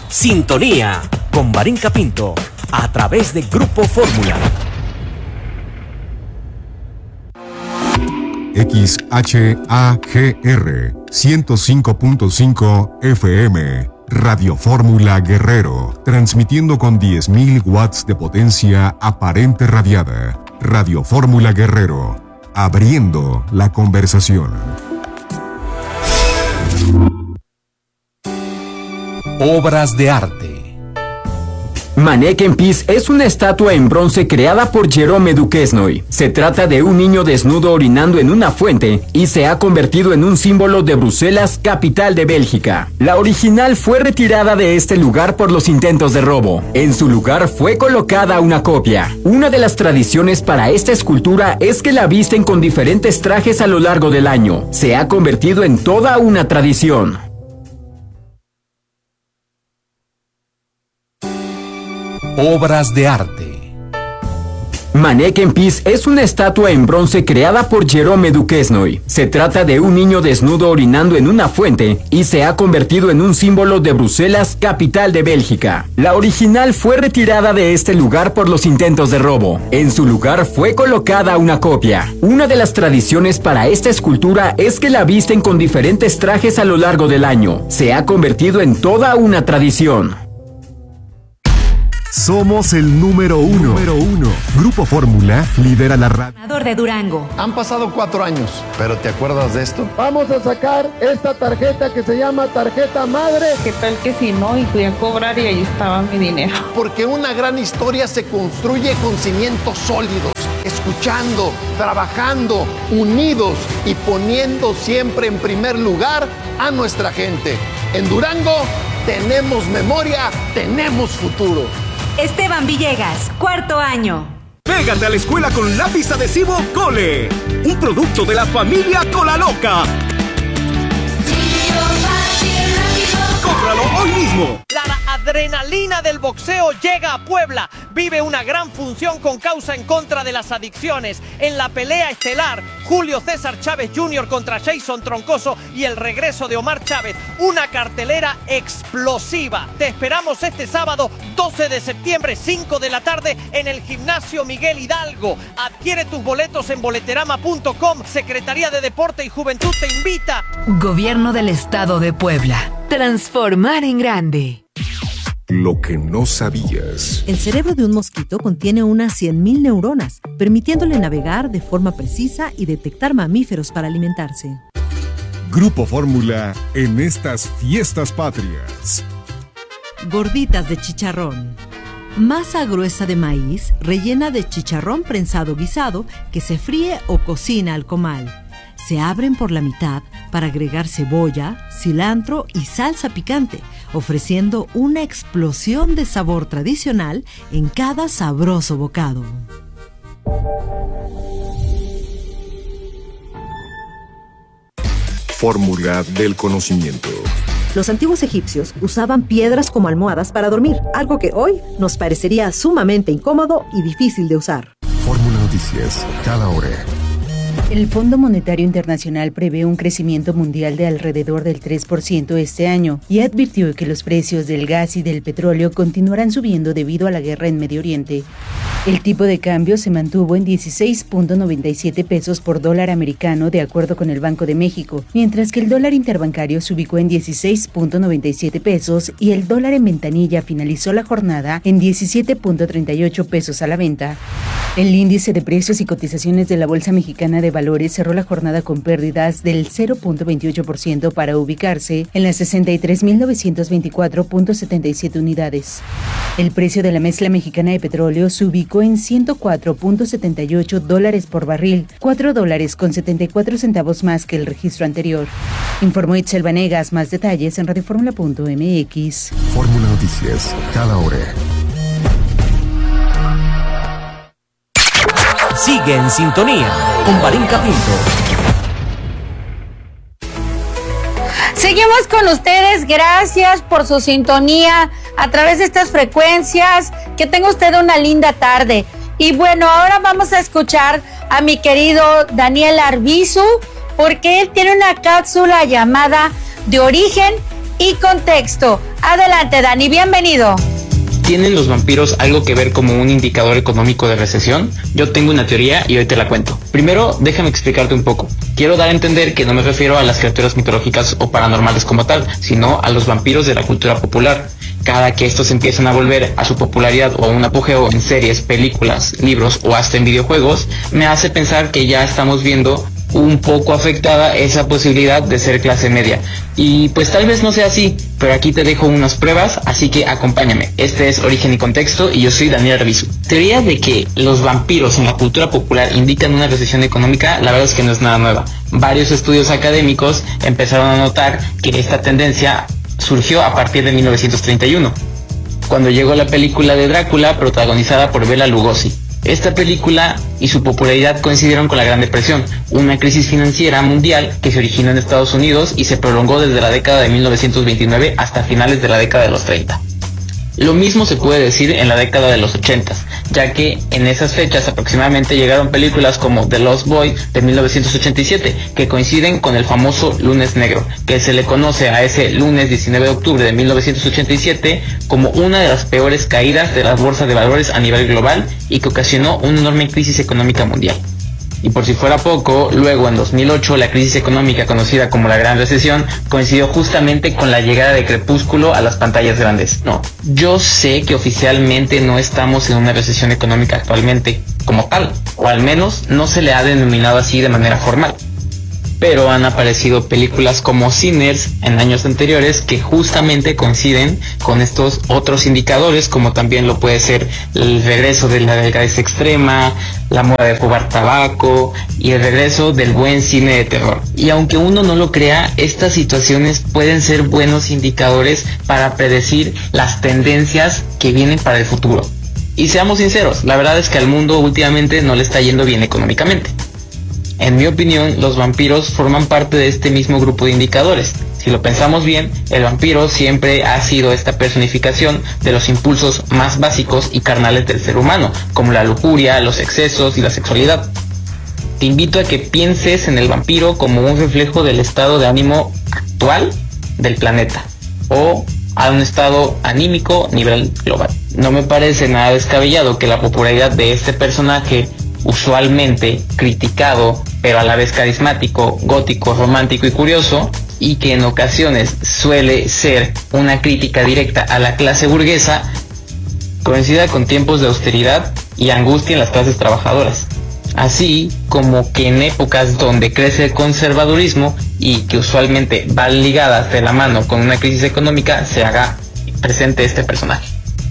Sintonía con Marinka Pinto a través de Grupo Fórmula. XHAGR 105.5 FM Radio Fórmula Guerrero, transmitiendo con 10.000 watts de potencia aparente radiada. Radio Fórmula Guerrero, abriendo la conversación. Obras de arte. Mannequin Peace es una estatua en bronce creada por Jerome Duquesnoy. Se trata de un niño desnudo orinando en una fuente y se ha convertido en un símbolo de Bruselas, capital de Bélgica. La original fue retirada de este lugar por los intentos de robo. En su lugar fue colocada una copia. Una de las tradiciones para esta escultura es que la visten con diferentes trajes a lo largo del año. Se ha convertido en toda una tradición. Obras de arte. Mannequin Peace es una estatua en bronce creada por Jerome Duquesnoy. Se trata de un niño desnudo orinando en una fuente y se ha convertido en un símbolo de Bruselas, capital de Bélgica. La original fue retirada de este lugar por los intentos de robo. En su lugar fue colocada una copia. Una de las tradiciones para esta escultura es que la visten con diferentes trajes a lo largo del año. Se ha convertido en toda una tradición. Somos el número uno. Grupo Fórmula lidera la radio. Gobernador de Durango. Han pasado 4 años, pero ¿te acuerdas de esto? Vamos a sacar esta tarjeta que se llama tarjeta madre. ¿Qué tal que si no? Y fui a cobrar y ahí estaba mi dinero. Porque una gran historia se construye con cimientos sólidos, escuchando, trabajando, unidos y poniendo siempre en primer lugar a nuestra gente. En Durango tenemos memoria, tenemos futuro. Esteban Villegas, 4º año. Pégate a la escuela con lápiz adhesivo Cole, un producto de la familia Cola Loca. ¡Cómpralo hoy mismo! La adrenalina del boxeo llega a Puebla. Vive una gran función con causa en contra de las adicciones. En la pelea estelar, Julio César Chávez Jr. contra Jason Troncoso y el regreso de Omar Chávez. Una cartelera explosiva. Te esperamos este sábado 12 de septiembre, 5 de la tarde, en el Gimnasio Miguel Hidalgo. Adquiere tus boletos en boleterama.com. Secretaría de Deporte y Juventud te invita. Gobierno del Estado de Puebla. Transformar en grande. Lo que no sabías. El cerebro de un mosquito contiene unas 100.000 neuronas, permitiéndole navegar de forma precisa y detectar mamíferos para alimentarse. Grupo Fórmula en estas fiestas patrias. Gorditas de chicharrón. Masa gruesa de maíz rellena de chicharrón prensado guisado que se fríe o cocina al comal. Se abren por la mitad para agregar cebolla, cilantro y salsa picante, ofreciendo una explosión de sabor tradicional en cada sabroso bocado. Fórmula del conocimiento. Los antiguos egipcios usaban piedras como almohadas para dormir, algo que hoy nos parecería sumamente incómodo y difícil de usar. Fórmula Noticias, cada hora. El Fondo Monetario Internacional prevé un crecimiento mundial de alrededor del 3% este año y advirtió que los precios del gas y del petróleo continuarán subiendo debido a la guerra en Medio Oriente. El tipo de cambio se mantuvo en 16.97 pesos por dólar americano de acuerdo con el Banco de México, mientras que el dólar interbancario se ubicó en 16.97 pesos y el dólar en ventanilla finalizó la jornada en 17.38 pesos a la venta. El índice de precios y cotizaciones de la Bolsa Mexicana de Valores cerró la jornada con pérdidas del 0.28% para ubicarse en las 63.924.77 unidades. El precio de la mezcla mexicana de petróleo se ubicó en $104.78 por barril, $4.74 más que el registro anterior. Informó Itzel Vanegas. Más detalles en radioformula.mx. Fórmula Noticias, cada hora. Sigue en sintonía con Marinka Pinto. Seguimos con ustedes, gracias por su sintonía a través de estas frecuencias. Que tenga usted una linda tarde. Y bueno, ahora vamos a escuchar a mi querido Daniel Arbizu, porque él tiene una cápsula llamada De Origen y contexto. Adelante, Dani, bienvenido. ¿Tienen los vampiros algo que ver como un indicador económico de recesión? Yo tengo una teoría y hoy te la cuento. Primero, déjame explicarte un poco. Quiero dar a entender que no me refiero a las criaturas mitológicas o paranormales como tal, sino a los vampiros de la cultura popular. Cada que estos empiezan a volver a su popularidad o a un apogeo en series, películas, libros o hasta en videojuegos, me hace pensar que ya estamos viendo un poco afectada esa posibilidad de ser clase media. Y pues tal vez no sea así, pero aquí te dejo unas pruebas, así que acompáñame. Este es Origen y Contexto y yo soy Daniel Arbizu. Teoría de que los vampiros en la cultura popular indican una recesión económica, la verdad es que no es nada nueva. Varios estudios académicos empezaron a notar que esta tendencia surgió a partir de 1931, cuando llegó la película de Drácula protagonizada por Bela Lugosi. Esta película y su popularidad coincidieron con la Gran Depresión, una crisis financiera mundial que se originó en Estados Unidos y se prolongó desde la década de 1929 hasta finales de la década de los 30. Lo mismo se puede decir en la década de los 80, ya que en esas fechas aproximadamente llegaron películas como The Lost Boy de 1987, que coinciden con el famoso Lunes Negro, que se le conoce a ese lunes 19 de octubre de 1987 como una de las peores caídas de las bolsas de valores a nivel global y que ocasionó una enorme crisis económica mundial. Y por si fuera poco, luego en 2008 la crisis económica conocida como la Gran Recesión coincidió justamente con la llegada de Crepúsculo a las pantallas grandes. No, yo sé que oficialmente no estamos en una recesión económica actualmente como tal, o al menos no se le ha denominado así de manera formal. Pero han aparecido películas como Sinners en años anteriores que justamente coinciden con estos otros indicadores, como también lo puede ser el regreso de la delgadez extrema, la moda de fumar tabaco y el regreso del buen cine de terror. Y aunque uno no lo crea, estas situaciones pueden ser buenos indicadores para predecir las tendencias que vienen para el futuro. Y seamos sinceros, la verdad es que al mundo últimamente no le está yendo bien económicamente. En mi opinión, los vampiros forman parte de este mismo grupo de indicadores. Si lo pensamos bien, el vampiro siempre ha sido esta personificación de los impulsos más básicos y carnales del ser humano, como la lujuria, los excesos y la sexualidad. Te invito a que pienses en el vampiro como un reflejo del estado de ánimo actual del planeta, o a un estado anímico a nivel global. No me parece nada descabellado que la popularidad de este personaje, usualmente criticado, pero a la vez carismático, gótico, romántico y curioso, y que en ocasiones suele ser una crítica directa a la clase burguesa, coincida con tiempos de austeridad y angustia en las clases trabajadoras. Así como que en épocas donde crece el conservadurismo y que usualmente van ligadas de la mano con una crisis económica, se haga presente este personaje.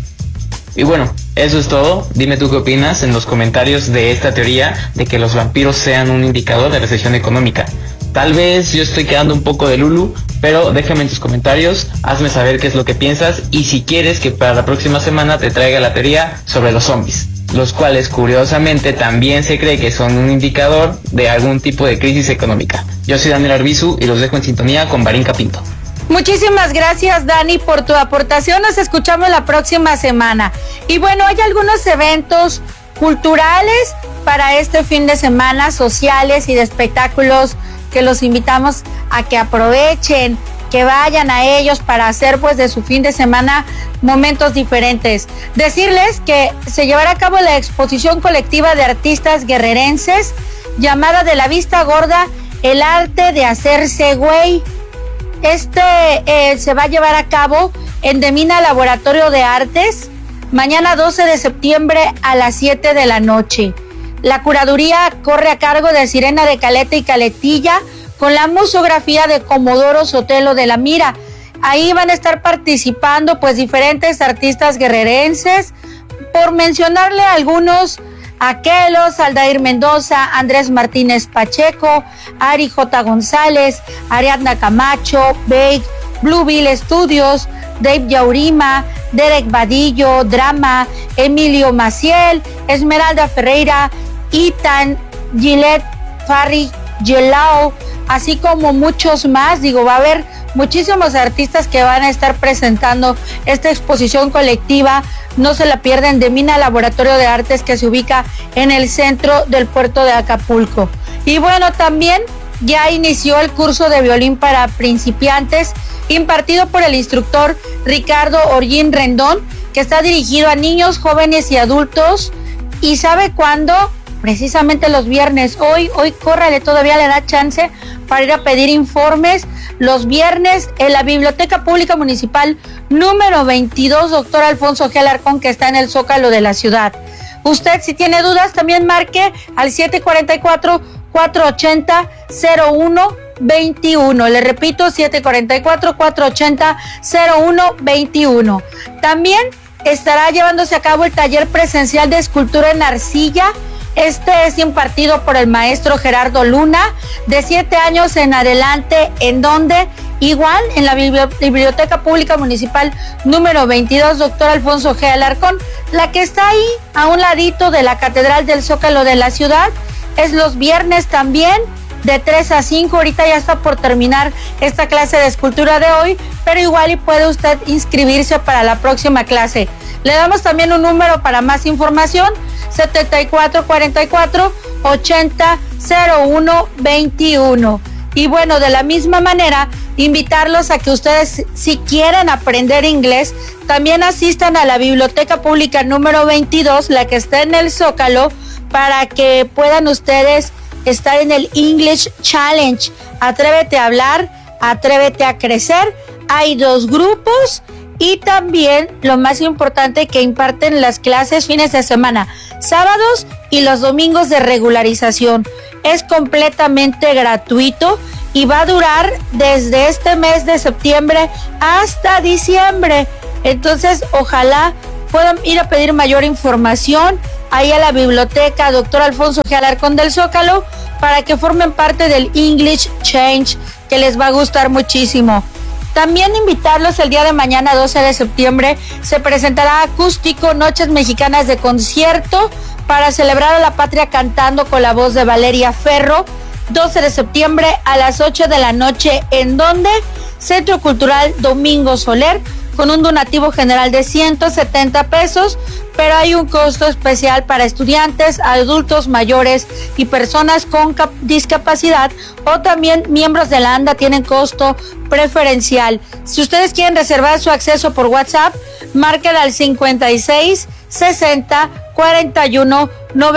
Y bueno, eso es todo. Dime tú qué opinas en los comentarios de esta teoría de que los vampiros sean un indicador de recesión económica. Tal vez yo estoy quedando un poco de lulu, pero déjame en tus comentarios, hazme saber qué es lo que piensas y si quieres que para la próxima semana te traiga la teoría sobre los zombies, los cuales curiosamente también se cree que son un indicador de algún tipo de crisis económica. Yo soy Daniel Arbizu y los dejo en sintonía con Barinka Pinto. Muchísimas gracias, Dani, por tu aportación. Nos escuchamos la próxima semana. Y bueno, hay algunos eventos culturales para este fin de semana, sociales y de espectáculos, que los invitamos a que aprovechen, que vayan a ellos para hacer pues de su fin de semana momentos diferentes. Decirles que se llevará a cabo la exposición colectiva de artistas guerrerenses llamada De la Vista Gorda, el arte de hacerse güey. Se va a llevar a cabo en Demina Laboratorio de Artes, mañana 12 de septiembre a las 7 de la noche. La curaduría corre a cargo de Sirena de Caleta y Caletilla, con la musografía de Comodoro Sotelo de la Mira. Ahí van a estar participando pues diferentes artistas guerrerenses, por mencionarle algunos: Aquelos, Aldair Mendoza, Andrés Martínez Pacheco, Ari J. González, Ariadna Camacho, Bake, Blueville Studios, Dave Yaurima, Derek Vadillo, Drama, Emilio Maciel, Esmeralda Ferreira, Ethan, Gillette, Farri, Gelao, así como muchos más. Va a haber muchísimos artistas que van a estar presentando esta exposición colectiva. No se la pierden, de Mina Laboratorio de Artes, que se ubica en el centro del puerto de Acapulco. Y bueno, también ya inició el curso de violín para principiantes impartido por el instructor Ricardo Orgín Rendón, que está dirigido a niños, jóvenes y adultos. ¿Y sabe cuándo? Precisamente los viernes. Hoy córrale, todavía le da chance para ir a pedir informes. Los viernes en la Biblioteca Pública Municipal número 22, Dr. Alfonso G. Alarcón, que está en el Zócalo de la ciudad. Usted, si tiene dudas, también marque al 744-480-0121. Le repito, 744-480-0121. También estará llevándose a cabo el taller presencial de escultura en arcilla. Este es impartido por el maestro Gerardo Luna, de 7 años en adelante, en donde igual en la Biblioteca Pública Municipal número 22, Dr. Alfonso G. Alarcón, la que está ahí a un ladito de la Catedral del Zócalo de la ciudad. Es los viernes también, de 3 a 5, ahorita ya está por terminar esta clase de escultura de hoy, pero igual y puede usted inscribirse para la próxima clase. Le damos también un número para más información, 7444-800121. Y bueno, de la misma manera, invitarlos a que ustedes, si quieren aprender inglés, también asistan a la Biblioteca Pública número 22, la que está en el Zócalo, para que puedan ustedes estar en el English Challenge. Atrévete a hablar, atrévete a crecer. Hay 2 grupos y también lo más importante, que imparten las clases fines de semana, sábados y los domingos de regularización. Es completamente gratuito y va a durar desde este mes de septiembre hasta diciembre. Entonces, ojalá puedan ir a pedir mayor información ahí a la biblioteca Dr. Alfonso G. Alarcón del Zócalo, para que formen parte del English Change, que les va a gustar muchísimo. También invitarlos el día de mañana, 12 de septiembre, se presentará Acústico Noches Mexicanas de Concierto para celebrar a la patria cantando con la voz de Valeria Ferro. 12 de septiembre a las 8 de la noche, ¿en dónde? Centro Cultural Domingo Soler, con un donativo general de 170 pesos, pero hay un costo especial para estudiantes, adultos mayores y personas con discapacidad, o también miembros de la ANDA tienen costo preferencial. Si ustedes quieren reservar su acceso por WhatsApp, marquen al 56 60 41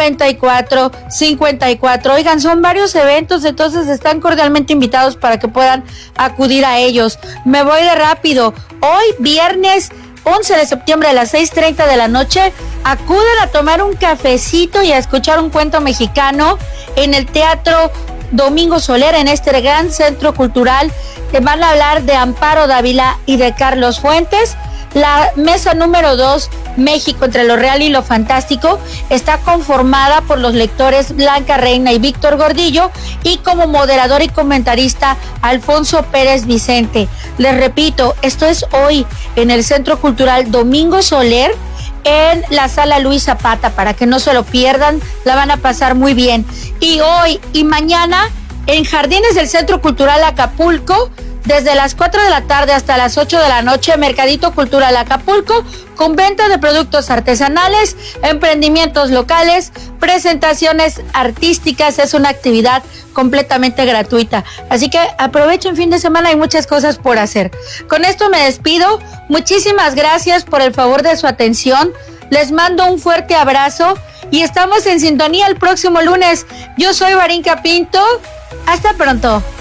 94 54. Oigan, son varios eventos, entonces están cordialmente invitados para que puedan acudir a ellos. Me voy de rápido. Hoy, viernes 11 de septiembre a las 6:30 de la noche, acuden a tomar un cafecito y a escuchar un cuento mexicano en el Teatro Domingo Soler, en este gran centro cultural. Van a hablar de Amparo Dávila y de Carlos Fuentes. La mesa número 2, México entre lo real y lo fantástico, está conformada por los lectores Blanca Reina y Víctor Gordillo, y como moderador y comentarista Alfonso Pérez Vicente. Les repito, esto es hoy en el Centro Cultural Domingo Soler, en la Sala Luis Zapata, para que no se lo pierdan, la van a pasar muy bien. Y hoy y mañana en Jardines del Centro Cultural Acapulco, desde las 4 de la tarde hasta las 8 de la noche, Mercadito Cultural Acapulco, con venta de productos artesanales, emprendimientos locales, presentaciones artísticas. Es una actividad completamente gratuita. Así que aprovechen fin de semana, hay muchas cosas por hacer. Con esto me despido. Muchísimas gracias por el favor de su atención. Les mando un fuerte abrazo y estamos en sintonía el próximo lunes. Yo soy Varinka Pinto. Hasta pronto.